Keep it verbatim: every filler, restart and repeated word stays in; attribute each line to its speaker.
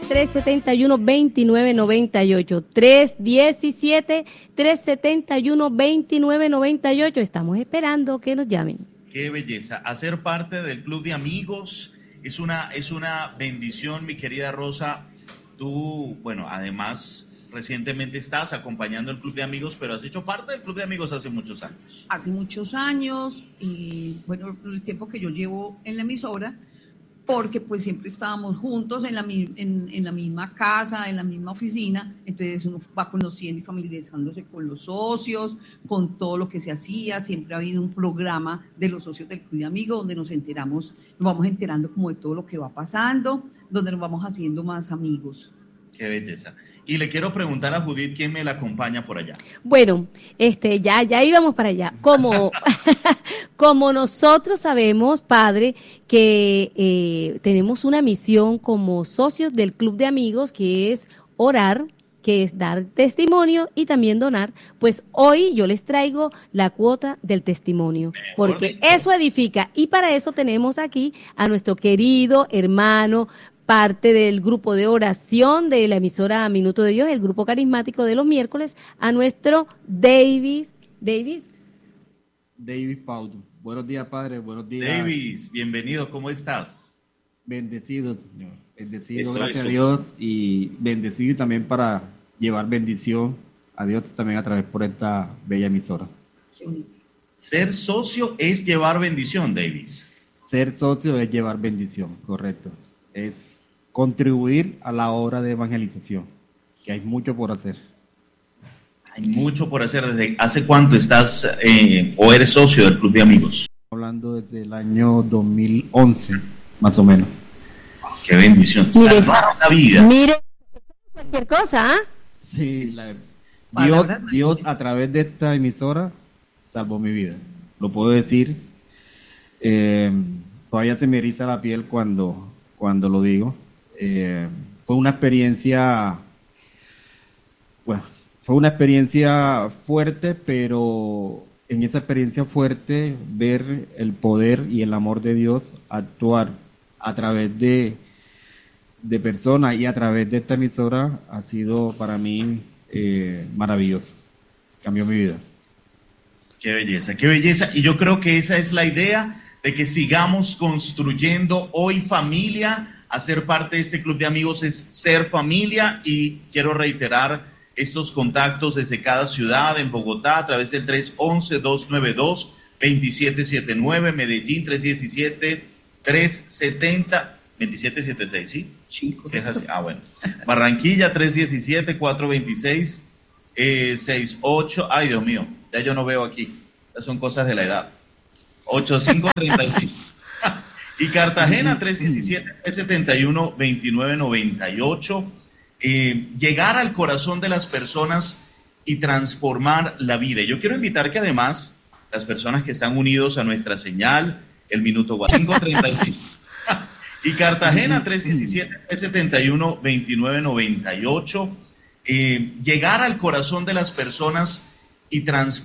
Speaker 1: tres siete uno, dos nueve nueve ocho. tres uno siete, tres siete uno, dos nueve nueve ocho. Estamos esperando que nos llamen.
Speaker 2: Qué belleza. Hacer parte del club de amigos es una, es una bendición, mi querida Rosa. Tú, bueno, además, recientemente estás acompañando el club de amigos, pero has hecho parte del club de amigos hace muchos años.
Speaker 3: Hace muchos años, y bueno, el tiempo que yo llevo en la emisora, porque pues siempre estábamos juntos en la, en, en la misma casa, en la misma oficina, entonces uno va conociendo y familiarizándose con los socios, con todo lo que se hacía. Siempre ha habido un programa de los socios del Club de Amigos donde nos enteramos, nos vamos enterando como de todo lo que va pasando, donde nos vamos haciendo más amigos.
Speaker 2: Qué belleza. Y le quiero preguntar a Judith quién me la acompaña por allá.
Speaker 1: Bueno, este, ya, ya íbamos para allá. Como, como nosotros sabemos, padre, que eh, tenemos una misión como socios del Club de Amigos, que es orar, que es dar testimonio y también donar, pues hoy yo les traigo la cuota del testimonio, porque eso edifica. Y para eso tenemos aquí a nuestro querido hermano, parte del grupo de oración de la emisora Minuto de Dios, el grupo carismático de los miércoles, a nuestro Davis. Davis.
Speaker 4: Davis Paulo. Buenos días, padre. Buenos días.
Speaker 2: Davis, bienvenido. ¿Cómo estás?
Speaker 4: Bendecido, Señor. Bendecido,
Speaker 2: eso,
Speaker 4: gracias
Speaker 2: eso.
Speaker 4: a Dios. Y bendecido también para llevar bendición a Dios también a través por esta bella emisora.
Speaker 3: Qué bonito.
Speaker 2: Ser socio es llevar bendición, Davis.
Speaker 4: Ser socio es llevar bendición, correcto. Es contribuir a la obra de evangelización, que hay mucho por hacer.
Speaker 2: Hay mucho por hacer. ¿Desde hace cuánto estás eh, o eres socio del Club de Amigos?
Speaker 4: Hablando desde el año dos mil once, más o menos.
Speaker 2: Oh, ¡qué bendición!
Speaker 1: Mire,
Speaker 2: Salvar la vida.
Speaker 1: Mire, cualquier cosa, ¿ah? ¿eh?
Speaker 4: Sí, la, Dios, Dios a través de esta emisora salvó mi vida. Lo puedo decir. Eh, todavía se me eriza la piel cuando, cuando lo digo. Eh, fue una experiencia, bueno, fue una experiencia fuerte, pero en esa experiencia fuerte ver el poder y el amor de Dios actuar a través de, de personas y a través de esta emisora ha sido para mí eh, maravilloso. Cambió mi vida.
Speaker 2: Qué belleza, qué belleza. Y yo creo que esa es la idea de que sigamos construyendo hoy familia. Hacer parte de este club de amigos es ser familia, y quiero reiterar estos contactos desde cada ciudad. En Bogotá a través del tres once, dos nueve dos, dos siete siete nueve, Medellín tres diecisiete, tres setenta, veintisiete setenta y seis, ¿sí?
Speaker 3: Sí,
Speaker 2: ¿Sí es así? Ah, bueno. Barranquilla tres diecisiete, cuatro veintiséis, eh, sesenta y ocho, ay Dios mío, ya yo no veo aquí, ya son cosas de la edad. ochenta y cinco treinta y cinco. Y Cartagena tres diecisiete, tres setenta y uno, veintinueve noventa y ocho. Eh, llegar al corazón de las personas y transformar la vida. Yo quiero invitar que además las personas que están unidos a nuestra señal, el minuto cinco treinta y cinco. Y Cartagena tres diecisiete, tres setenta y uno, veintinueve noventa y ocho. Eh, llegar al corazón de las personas y transformar